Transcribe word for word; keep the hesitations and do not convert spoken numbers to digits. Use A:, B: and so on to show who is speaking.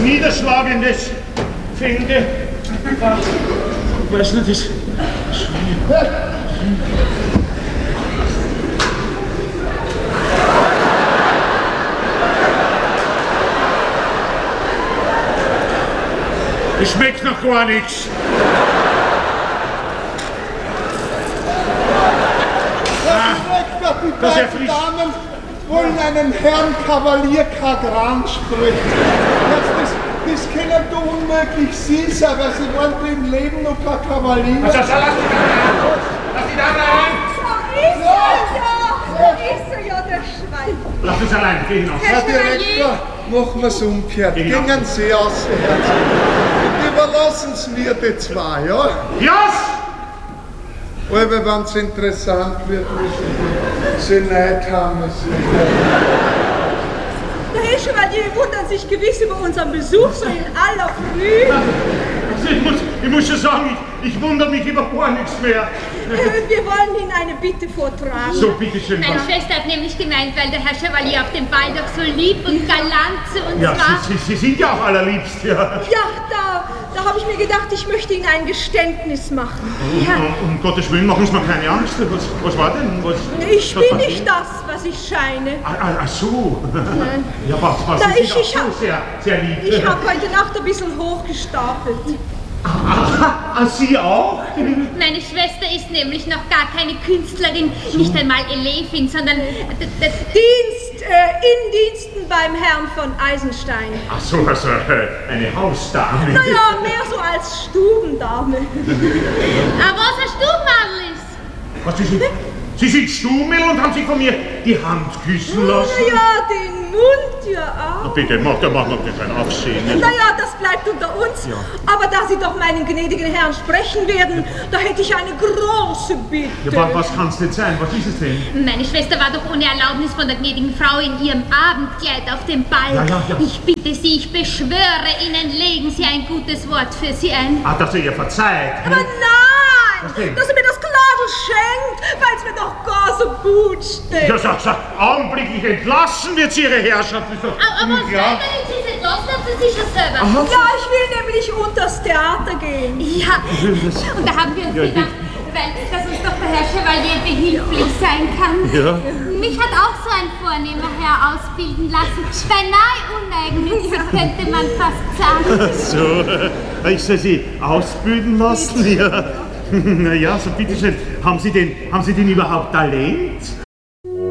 A: niederschlagendes Felde. Ich weiß nicht, das... Es schmeckt noch gar nichts.
B: Die beiden Damen wollen einen Herrn Kavalier Kagran sprechen. Das, das, das können doch unmöglich Sie sein, weil Sie waren im Leben noch kein Kavalier.
A: Also, lass die Dame rein! Lass die Dame rein!
C: So ist er ja! So ist er ja, der Schwein.
A: Lass uns allein, geh hinaus.
B: Herr Direktor, machen wir es umgekehrt.
A: Geh
B: Gehen
A: hinaus.
B: Sie aus, und überlassen Sie mir die zwei, ja?
A: Yes!
B: Aber wenn es interessant wird, müssen Sie Neid haben.
C: Der Herr Chevalier wundert sich gewiss über unseren Besuch so in aller Früh.
A: Also ich, muss, ich muss schon sagen, ich, ich wundere mich über gar nichts mehr.
C: Äh, Wir wollen Ihnen eine Bitte vortragen.
A: So, bitteschön.
D: Meine
A: was?
D: Schwester hat nämlich gemeint, weil der Herr Chevalier auf dem Ball doch so lieb und galant zu uns
A: Ja,
D: war.
A: Sie, Sie, Sie sind ja auch allerliebst, ja.
C: Ja, da, da habe ich mir gedacht, ich möchte Ihnen ein Geständnis machen.
D: Ja.
A: Um, um Gottes Willen, machen Sie mir keine Angst. Was, was war denn? Was,
C: Ich
A: was
C: bin
A: passiert?
C: nicht das, was ich scheine.
A: Ah, ah, ach so.
C: Nein.
A: Ja, was, was
C: Da
A: Sie
C: ich-
A: sind auch
C: ich
A: so
C: hab-
A: sehr, sehr lieb.
C: Ich habe heute Nacht ein bisschen hochgestapelt.
A: Ah, Sie auch?
D: Meine Schwester ist nämlich noch gar keine Künstlerin, nicht einmal Elefin, sondern d- d-
C: Dienst, äh, in Diensten beim Herrn von Eisenstein.
A: Ach so, also äh, eine Hausdame.
C: Naja, mehr so als Stubendame.
D: aber was ein Stubenmadel ist.
A: Was, Sie sind, Sie sind Stummel und haben sich von mir die Hand küssen lassen?
C: Naja, den Mund ja
A: Na
C: auch.
A: bitte, mach, da machen wir bitte kein Aufsehen.
C: Naja, das bleibt unter uns.
A: Ja.
C: Aber da Sie doch meinen gnädigen Herrn sprechen werden, da hätte ich eine große Bitte.
A: Ja, wa- was kann es denn sein? Was ist es denn?
D: Meine Schwester war doch ohne Erlaubnis von der gnädigen Frau in ihrem Abendkleid auf dem Ball.
A: Ja, ja, ja.
D: Ich bitte Sie, ich beschwöre Ihnen, legen Sie ein gutes Wort für sie ein.
A: Ah, dass er ihr verzeiht.
C: Aber
A: hm?
C: nein,
A: Was denn?
C: dass er mir das Gladel schenkt, weil es mir doch gar so gut steht.
A: Ja, sag, sag, augenblicklich entlassen wird sie ihre Herrschaft. Das ist doch
D: Aber, aber was
A: unglaublich.
D: soll, wenn ich Sie entlassen habe, das ist ja selber.
C: Ja, ich will nämlich unters Theater gehen.
D: Ja, und da haben wir uns
A: Ja, ich-
D: gedacht, weil, dass uns doch der Herr Chevalier behilflich sein kann.
A: Ja.
D: Mich hat auch so ein vornehmer Herr ausbilden lassen. Beinahe uneigennützig, könnte man fast sagen.
A: So, äh, ich soll Sie ausbilden lassen? Ja. Na ja, so bitteschön. Haben Sie denn, haben Sie denn überhaupt Talent?